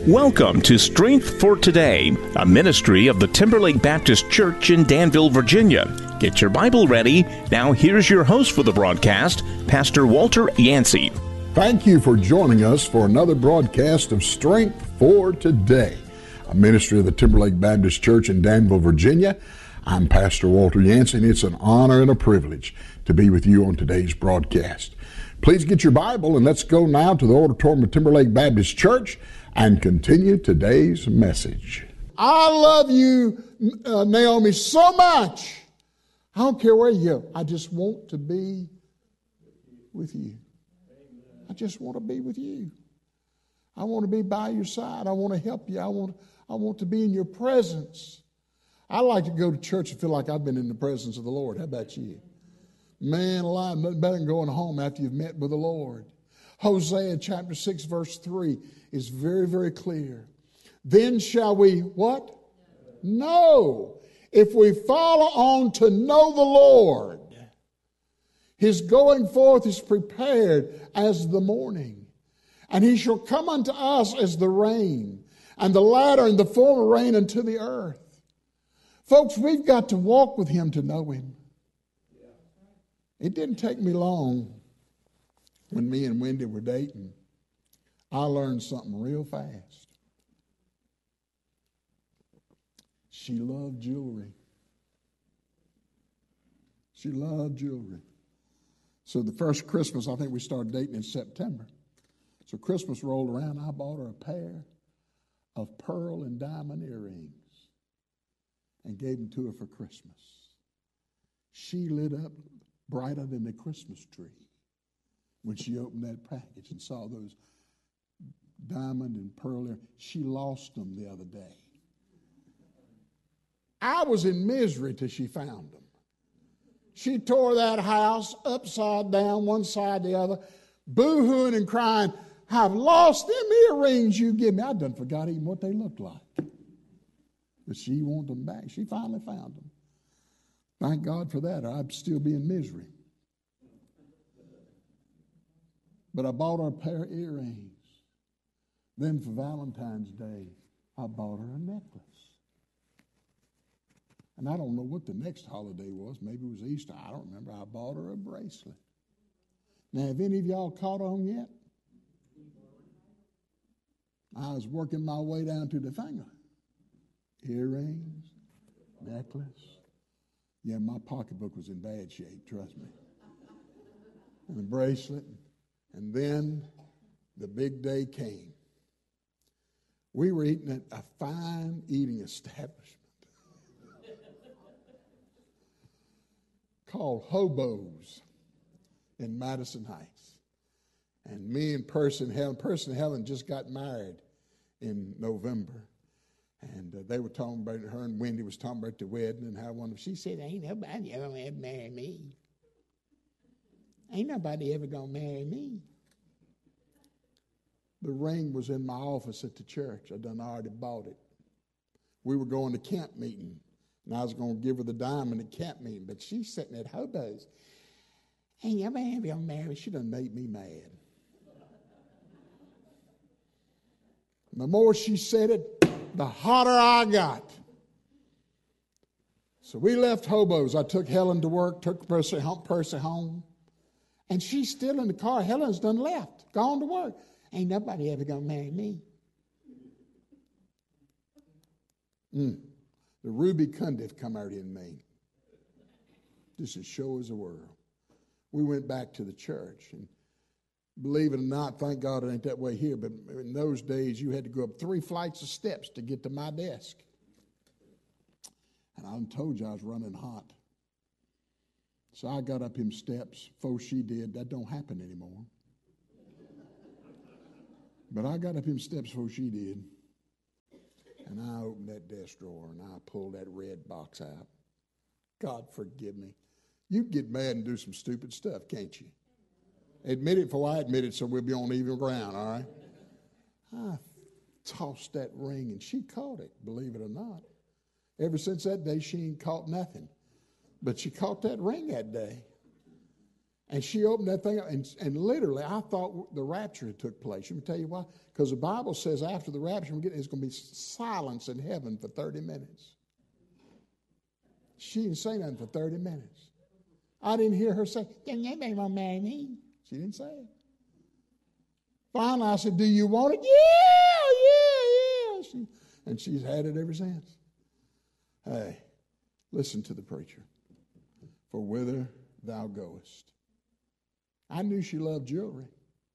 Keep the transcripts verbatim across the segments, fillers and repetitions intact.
Welcome to Strength for Today, a ministry of the Timberlake Baptist Church in Danville, Virginia. Get your Bible ready. Now here's your host for the broadcast, Pastor Walter Yancey. Thank you for joining us for another broadcast of Strength for Today, a ministry of the Timberlake Baptist Church in Danville, Virginia. I'm Pastor Walter Yancey, and it's an honor and a privilege to be with you on today's broadcast. Please get your Bible and let's go now to the auditorium of Timberlake Baptist Church and continue today's message. I love you, uh, Naomi, so much. I don't care where you go. I just want to be with you. I just want to be with you. I want to be by your side. I want to help you. I want, I want to be in your presence. I like to go to church and feel like I've been in the presence of the Lord. How about you? Man alive, nothing better than going home after you've met with the Lord. Hosea chapter six verse three is very, very clear. Then shall we, what? Know. If we follow on to know the Lord, his going forth is prepared as the morning. And he shall come unto us as the rain, and the latter and the former rain unto the earth. Folks, we've got to walk with him to know him. It didn't take me long when me and Wendy were dating. I learned something real fast. She loved jewelry. She loved jewelry. So the first Christmas, I think we started dating in September. So Christmas rolled around, I bought her a pair of pearl and diamond earrings and gave them to her for Christmas. She lit up brighter than the Christmas tree when she opened that package and saw those diamond and pearl earrings. She lost them the other day. I was in misery till she found them. She tore that house upside down, one side the other, boo-hooing and crying, I've lost them earrings you give me. I done forgot even what they looked like. But she wanted them back. She finally found them. Thank God for that, or I'd still be in misery. But I bought her a pair of earrings. Then for Valentine's Day, I bought her a necklace. And I don't know what the next holiday was. Maybe it was Easter. I don't remember. I bought her a bracelet. Now, have any of y'all caught on yet? I was working my way down to the finger. Earrings, necklace. Yeah, my pocketbook was in bad shape, trust me. And the bracelet. And then the big day came. We were eating at a fine eating establishment called Hobo's in Madison Heights. And me and Person Helen, Person Helen just got married in November. And uh, they were talking about, her and Wendy was talking about the wedding and how one of them, she said, ain't nobody ever going to marry me. Ain't nobody ever going to marry me. The ring was in my office at the church. I done already bought it. We were going to camp meeting, and I was going to give her the diamond at camp meeting, but she's sitting at Hobo's. Ain't nobody ever going to marry me. She done made me mad. The more she said it, the hotter I got. So we left Hobo's. I took Helen to work, took Percy home, and she's still in the car. Helen's done left, gone to work. Ain't nobody ever going to marry me. Mm. The Ruby Cundiff come out in me. Just as sure as the world. We went back to the church, and believe it or not, thank God it ain't that way here, but in those days you had to go up three flights of steps to get to my desk. And I told you I was running hot. So I got up them steps before she did. That don't happen anymore. But I got up them steps before she did. And I opened that desk drawer and I pulled that red box out. God forgive me. You can get mad and do some stupid stuff, can't you? Admit it before I admit it so we'll be on even ground, all right? I tossed that ring and she caught it, believe it or not. Ever since that day, she ain't caught nothing. But she caught that ring that day. And she opened that thing up, and, and literally, I thought the rapture had took place. Let me tell you why. Because the Bible says after the rapture, it's going to be silence in heaven for thirty minutes. She didn't say nothing for thirty minutes. I didn't hear her say, "Can anybody want to marry me?" She didn't say it. Finally, I said, "Do you want it?" "Yeah, yeah, yeah." She, and she's had it ever since. Hey, listen to the preacher. For whither thou goest. I knew she loved jewelry.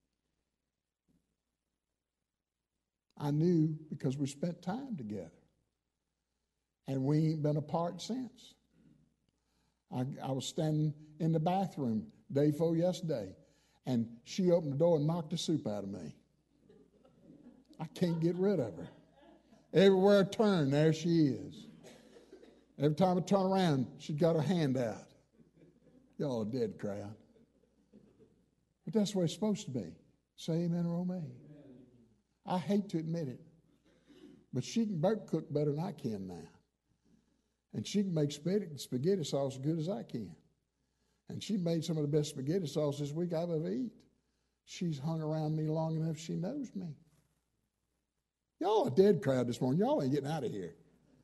I knew because we spent time together. And we ain't been apart since. I, I was standing in the bathroom day before yesterday, and she opened the door and knocked the soup out of me. I can't get rid of her. Everywhere I turn, there she is. Every time I turn around, she's got her hand out. Y'all a dead crowd. But that's the way it's supposed to be. Say amen or oh me. I hate to admit it, but she can cook better than I can now. And she can make spaghetti sauce as good as I can. And she made some of the best spaghetti sauce this week I've ever eaten. She's hung around me long enough she knows me. Y'all a dead crowd this morning. Y'all ain't getting out of here.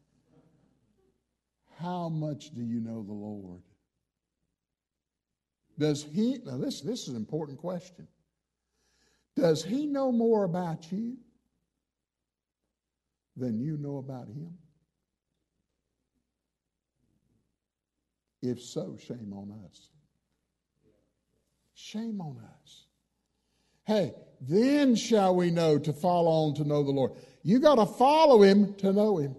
How much do you know the Lord? Does he, now this, this is an important question. Does he know more about you than you know about him? If so, shame on us. Shame on us. Hey, then shall we know to follow on to know the Lord. You got to follow him to know him.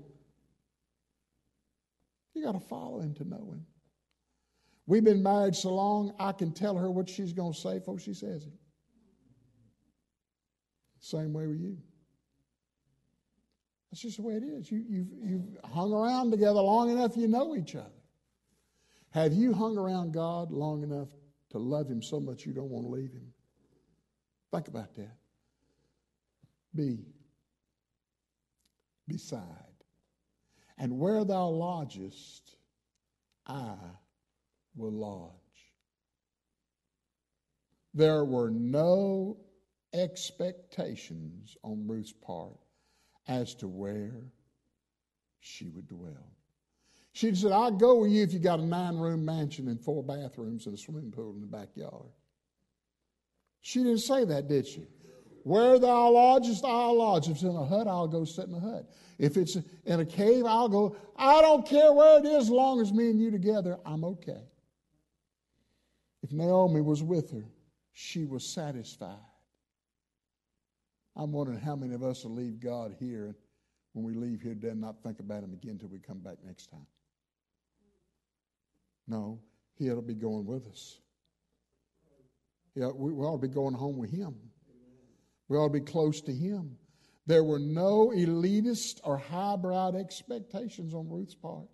You got to follow him to know him. We've been married so long, I can tell her what she's going to say before she says it. Same way with you. That's just the way it is. You, you've, you've hung around together long enough, you know each other. Have you hung around God long enough to love him so much you don't want to leave him? Think about that. Be beside. And where thou lodgest, I will lodge. There were no expectations on Ruth's part as to where she would dwell. She said, "I'll go with you if you got a nine-room mansion and four bathrooms and a swimming pool in the backyard." She didn't say that, did she? Where thou lodgest, I'll lodge. If it's in a hut, I'll go sit in a hut. If it's in a cave, I'll go. I don't care where it is, as long as me and you together, I'm okay. If Naomi was with her, she was satisfied. I'm wondering how many of us will leave God here, and when we leave here, then not think about him again until we come back next time. No, he ought to be going with us. Yeah, we ought to be going home with him. We ought to be close to him. There were no elitist or highbrow expectations on Ruth's part.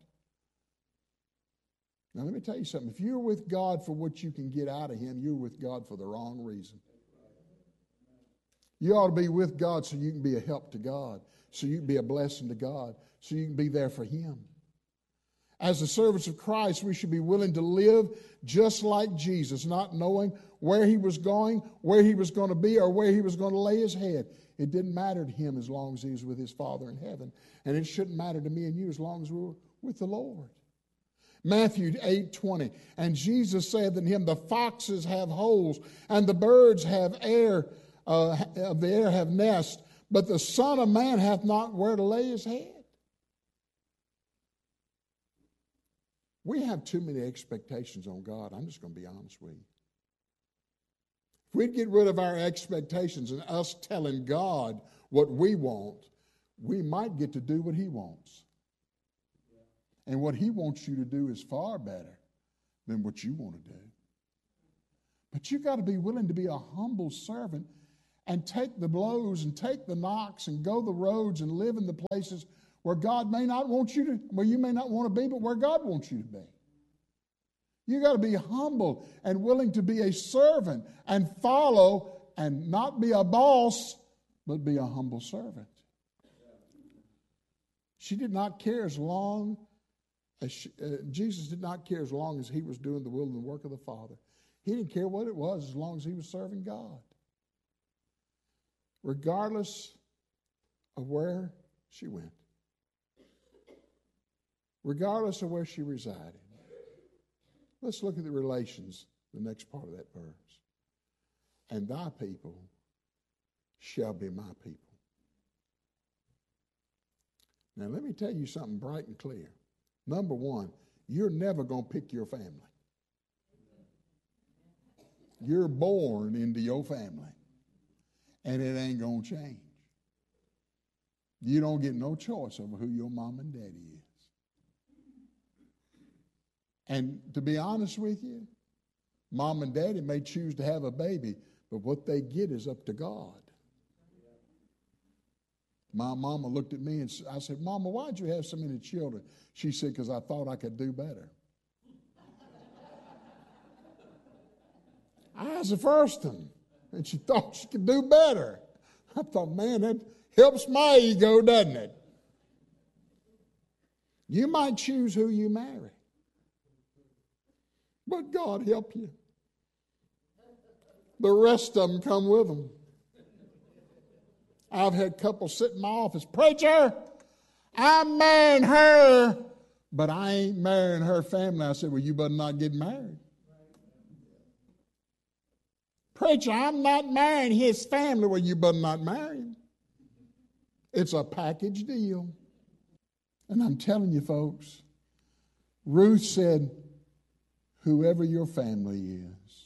Now, let me tell you something. If you're with God for what you can get out of him, you're with God for the wrong reason. You ought to be with God so you can be a help to God, so you can be a blessing to God, so you can be there for him. As the servants of Christ, we should be willing to live just like Jesus, not knowing where he was going, where he was going to be, or where he was going to lay his head. It didn't matter to him as long as he was with his Father in heaven. And it shouldn't matter to me and you as long as we were with the Lord. Matthew eight twenty, and Jesus said unto him, the foxes have holes, and the birds have air, uh, of the air have nests, but the Son of Man hath not where to lay his head. We have too many expectations on God. I'm just going to be honest with you. If we'd get rid of our expectations and us telling God what we want, we might get to do what he wants. And what he wants you to do is far better than what you want to do. But you got to be willing to be a humble servant and take the blows and take the knocks and go the roads and live in the places where God may not want you to, where you may not want to be, but where God wants you to be. You got to be humble and willing to be a servant and follow and not be a boss, but be a humble servant. She did not care as long as she, uh, Jesus did not care as long as he was doing the will and the work of the Father. He didn't care what it was as long as he was serving God. Regardless of where she went. Regardless of where she resided. Let's look at the relations, the next part of that verse. And thy people shall be my people. Now let me tell you something bright and clear. Number one, you're never going to pick your family. You're born into your family. And it ain't going to change. You don't get no choice over who your mom and daddy is. And to be honest with you, mom and daddy may choose to have a baby, but what they get is up to God. My mama looked at me and I said, Mama, why'd you have so many children? She said, because I thought I could do better. I was the first one, and she thought she could do better. I thought, man, that helps my ego, doesn't it? You might choose who you marry, but God help you. The rest of them come with them. I've had couples sit in my office, preacher, I'm marrying her, but I ain't marrying her family. I said, well, you better not get married. Preacher, I'm not marrying his family. Well, you better not marry him. It's a package deal. And I'm telling you, folks, Ruth said, whoever your family is,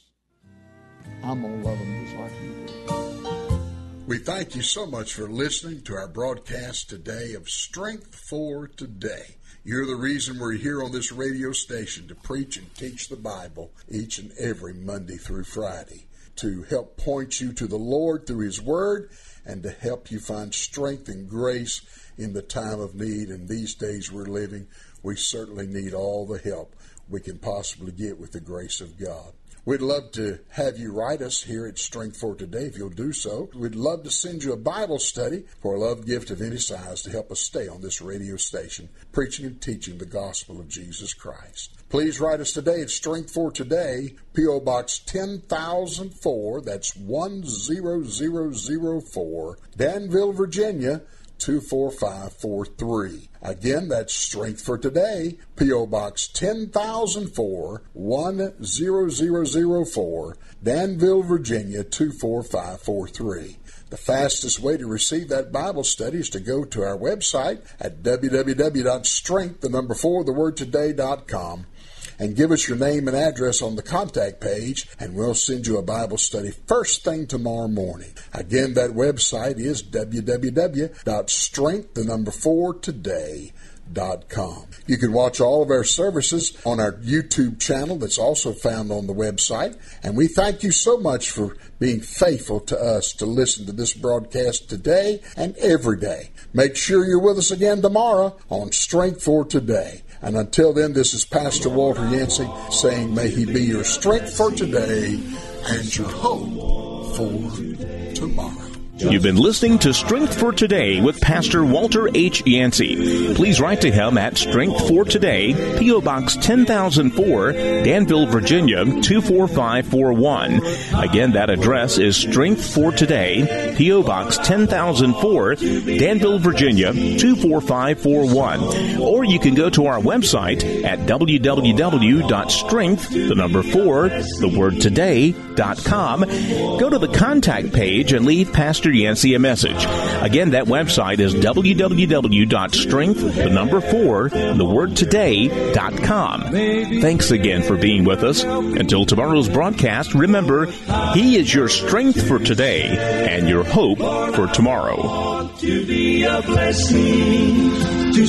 I'm going to love them just like you do. We thank you so much for listening to our broadcast today of Strength for Today. You're the reason we're here on this radio station to preach and teach the Bible each and every Monday through Friday, to help point you to the Lord through His Word and to help you find strength and grace in the time of need. In these days we're living, we certainly need all the help we can possibly get with the grace of God. We'd love to have you write us here at Strength for Today if you'll do so. We'd love to send you a Bible study for a love gift of any size to help us stay on this radio station, preaching and teaching the gospel of Jesus Christ. Please write us today at Strength for Today, P O Box ten thousand four, that's one zero zero zero four, Danville, Virginia, two four five four three. Again, that's Strength for Today, P O Box ten thousand four, one zero zero zero four, Danville, Virginia, two four five four three. The fastest way to receive that Bible study is to go to our website at w w w dot strength, the number four, the word today dot com. And give us your name and address on the contact page, and we'll send you a Bible study first thing tomorrow morning. Again, that website is w w w dot strength, the number four, today dot com. You can watch all of our services on our YouTube channel that's also found on the website. And we thank you so much for being faithful to us to listen to this broadcast today and every day. Make sure you're with us again tomorrow on Strength for Today. And until then, this is Pastor Walter Yancey saying, may He be your strength for today and your hope for tomorrow. You've been listening to Strength for Today with Pastor Walter H. Yancey. Please write to him at Strength for Today, P O Box ten thousand four, Danville, Virginia, two four five four one. Again, that address is Strength for Today, P O Box ten thousand four, Danville, Virginia, two four five four one. Or you can go to our website at w w w dot strength, the number four, the word today dot com. Go to the contact page and leave Pastor Yancey a message. Again, that website is w w w dot strength, the number four, the word today dot com. Thanks again for being with us. Until tomorrow's broadcast, remember, He is your strength for today and your hope for tomorrow. To be a blessing to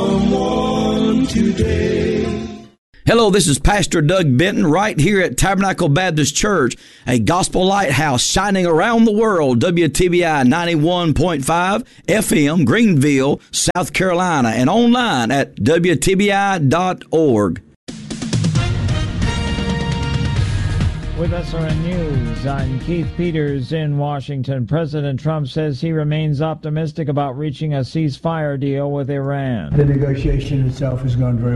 someone today. Hello, this is Pastor Doug Benton right here at Tabernacle Baptist Church, a gospel lighthouse shining around the world, W T B I ninety-one point five F M, Greenville, South Carolina, and online at w t b i dot org. With S R N News, I'm Keith Peters in Washington. President Trump says he remains optimistic about reaching a ceasefire deal with Iran. The negotiation itself has gone very